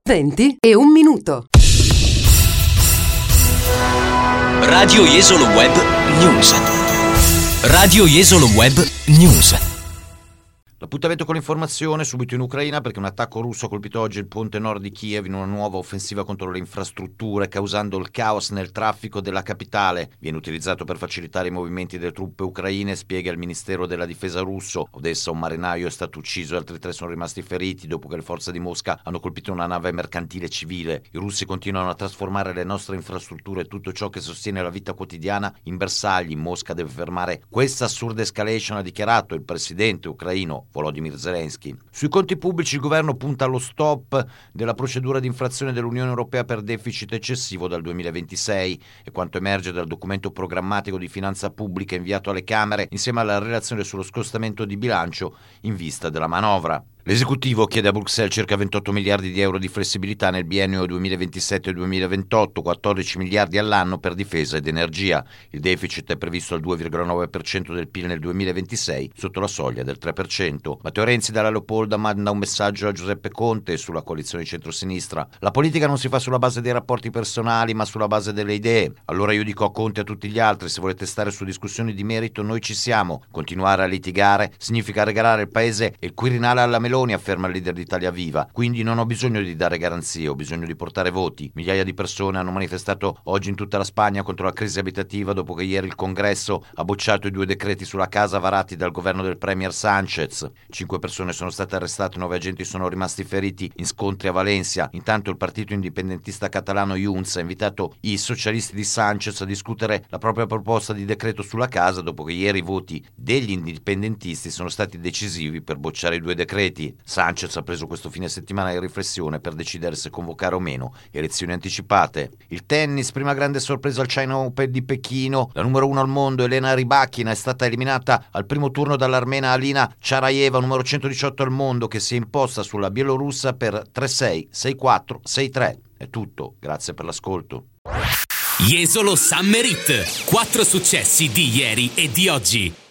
20 e 1 minuto. Radio Jesolo Web News. Radio Jesolo Web News. L'appuntamento con l'informazione subito in Ucraina, perché un attacco russo ha colpito oggi il ponte nord di Kiev in una nuova offensiva contro le infrastrutture, causando il caos nel traffico della capitale. Viene utilizzato per facilitare i movimenti delle truppe ucraine, spiega il Ministero della Difesa russo. A Odessa un marinaio è stato ucciso e altri 3 sono rimasti feriti dopo che le forze di Mosca hanno colpito una nave mercantile civile. I russi continuano a trasformare le nostre infrastrutture e tutto ciò che sostiene la vita quotidiana in bersagli. Mosca deve fermare questa assurda escalation, ha dichiarato il presidente ucraino Volodymyr Zelensky. Sui conti pubblici il governo punta allo stop della procedura di infrazione dell'Unione Europea per deficit eccessivo dal 2026 e quanto emerge dal documento programmatico di finanza pubblica inviato alle Camere insieme alla relazione sullo scostamento di bilancio in vista della manovra. L'esecutivo chiede a Bruxelles circa 28 miliardi di euro di flessibilità nel biennio 2027-2028, 14 miliardi all'anno per difesa ed energia. Il deficit è previsto al 2,9% del PIL nel 2026, sotto la soglia del 3%. Matteo Renzi dalla Leopolda manda un messaggio a Giuseppe Conte sulla coalizione di centrosinistra. La politica non si fa sulla base dei rapporti personali, ma sulla base delle idee. Allora io dico a Conte e a tutti gli altri, se volete stare su discussioni di merito, noi ci siamo. Continuare a litigare significa regalare il paese e il Quirinale alla Meloni, afferma il leader di Italia Viva. Quindi non ho bisogno di dare garanzie, ho bisogno di portare voti. Migliaia di persone hanno manifestato oggi in tutta la Spagna contro la crisi abitativa dopo che ieri il Congresso ha bocciato i 2 decreti sulla casa varati dal governo del premier Sánchez. 5 persone sono state arrestate, 9 agenti sono rimasti feriti in scontri a Valencia. Intanto il partito indipendentista catalano Junts ha invitato i socialisti di Sánchez a discutere la propria proposta di decreto sulla casa dopo che ieri i voti degli indipendentisti sono stati decisivi per bocciare i 2 decreti. Sánchez ha preso questo fine settimana di riflessione per decidere se convocare o meno elezioni anticipate. Il tennis, prima grande sorpresa al China Open di Pechino. La numero 1 al mondo, Elena Rybakina, è stata eliminata al primo turno dall'armena Alina Charaeva, numero 118 al mondo, che si è imposta sulla bielorussa per 3-6, 6-4, 6-3. È tutto, grazie per l'ascolto. Jesolo Summer Hit. 4 successi di ieri e di oggi.